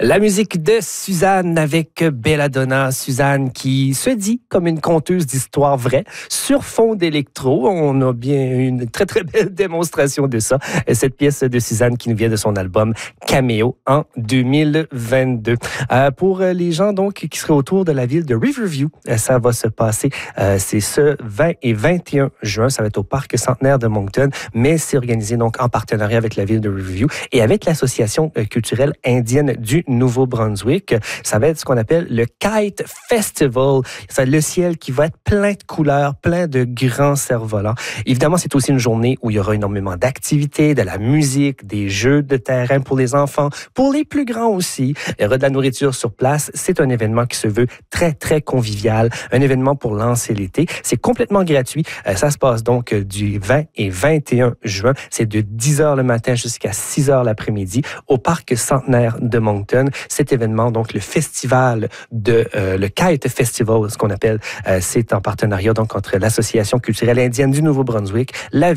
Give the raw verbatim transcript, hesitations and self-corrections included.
La musique de Suzanne avec Belladonna. Suzanne qui se dit comme une conteuse d'histoires vraies sur fond d'électro. On a bien une très, très belle démonstration de ça. Cette pièce de Suzanne qui nous vient de son album Cameo en deux mille vingt-deux. Euh, pour les gens donc qui seraient autour de la ville de Riverview, ça va se passer. Euh, c'est ce vingt et vingt et un juin. Ça va être au Parc Centenaire de Moncton, mais c'est organisé donc en partenariat avec la ville de Riverview et avec l'Association culturelle indienne du Nouveau-Brunswick. Ça va être ce qu'on appelle le Kite Festival. C'est le ciel qui va être plein de couleurs, plein de grands cerfs-volants. Évidemment, c'est aussi une journée où il y aura énormément d'activités, de la musique, des jeux de terrain pour les enfants, pour les plus grands aussi. Il y aura de la nourriture sur place. C'est un événement qui se veut très, très convivial. Un événement pour lancer l'été. C'est complètement gratuit. Ça se passe donc du vingt et vingt et un juin. C'est de dix heures le matin jusqu'à six heures l'après-midi au Parc Centenaire de Moncton. Cet événement, donc le festival de euh, le Kite Festival, ce qu'on appelle, euh, c'est en partenariat donc entre l'Association culturelle indienne du Nouveau-Brunswick, la